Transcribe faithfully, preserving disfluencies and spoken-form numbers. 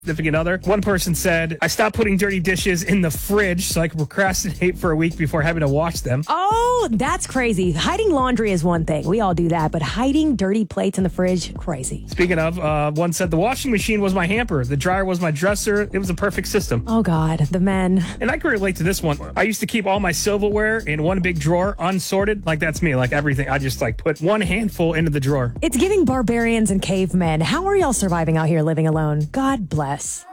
significant other. One person said, I stopped putting dirty dishes in the fridge so I could procrastinate for a week before having to wash them. Oh, that's crazy. Hiding laundry is one thing. We all do that. But hiding dirty plates in the fridge, crazy. Speaking of, uh, one said, the washing machine was my hamper. The dryer was my dresser. It was a perfect system. Oh, God, the men. And I can relate to this one. I used to keep all my silverware in one big drawer, unsorted. Like, that's me. Like, everything. I just, like, put one handful into the drawer. It's giving barbarians and cavemen. How are y'all surviving out here living alone? God bless.